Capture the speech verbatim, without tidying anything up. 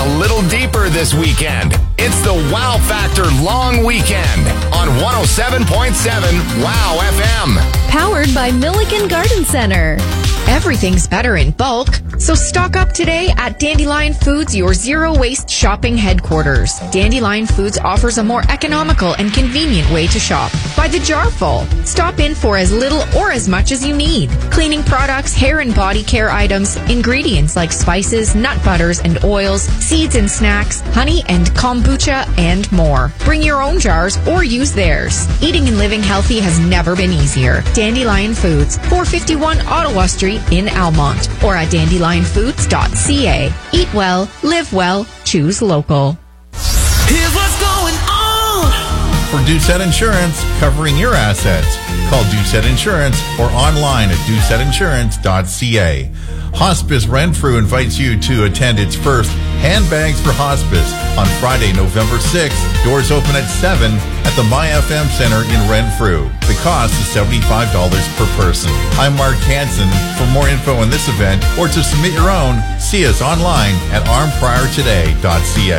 a little deeper this weekend. It's the Wow Factor Long Weekend on one oh seven point seven Wow F M. Powered by Milliken Garden Center. Everything's better in bulk, so stock up today at Dandelion Foods, your zero-waste shopping headquarters. Dandelion Foods offers a more economical and convenient way to shop. By the jarful. Stop in for as little or as much as you need. Cleaning products, hair and body care items, ingredients like spices, nut butters and oils, seeds and snacks, honey and kombucha, and more. Bring your own jars or use theirs. Eating and living healthy has never been easier. Dandelion Foods, four fifty-one Ottawa Street in Almont, or at dandelion foods dot c a. Eat well, live well, choose local. Here's what's going on. For Doucette Insurance, covering your assets. Call Doucette Insurance or online at doucette insurance dot c a. Hospice Renfrew invites you to attend its first Handbags for Hospice on Friday, November sixth. Doors open at seven at the My F M Center in Renfrew. The cost is seventy-five dollars per person. I'm Mark Hansen. For more info on this event or to submit your own, see us online at arm prior today dot c a.